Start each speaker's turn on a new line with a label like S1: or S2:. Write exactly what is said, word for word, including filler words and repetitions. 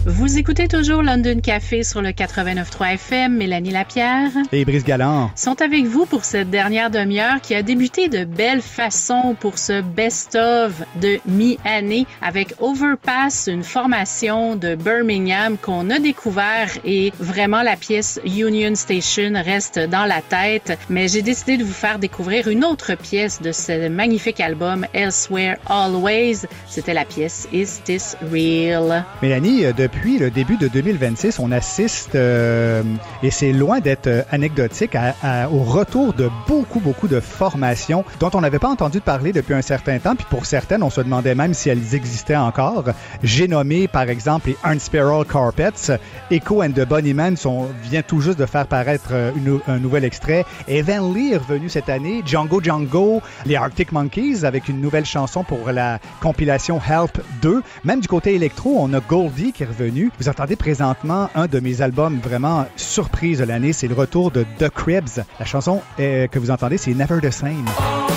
S1: Vous écoutez toujours London Café sur le quatre-vingt-neuf virgule trois F M. Mélanie Lapierre
S2: et Brice Galland
S1: sont avec vous pour cette dernière demi-heure qui a débuté de belle façon pour ce best-of de mi-année avec Overpass, une formation de Birmingham qu'on a découvert et vraiment la pièce Union Station reste dans la tête. Mais j'ai décidé de vous faire découvrir une autre pièce de ce magnifique album Elsewhere Always. C'était la pièce Is This Real?
S2: Mélanie, depuis le début de deux mille vingt-six, on assiste, euh, et c'est loin d'être euh, anecdotique, à, à, au retour de beaucoup, beaucoup de formations dont on n'avait pas entendu parler depuis un certain temps, puis pour certaines, on se demandait même si elles existaient encore. J'ai nommé, par exemple, les Unspiral Carpets. Echo and the Bunnymen sont, vient tout juste de faire paraître une, un nouvel extrait. Evan Lee est revenu cette année. Django Django, les Arctic Monkeys avec une nouvelle chanson pour la compilation Help deux. Même du côté électro, on a Goldie qui est revenu. Vous entendez présentement un de mes albums vraiment surprise de l'année, c'est le retour de The Cribs. La chanson euh, que vous entendez, c'est Never the Same.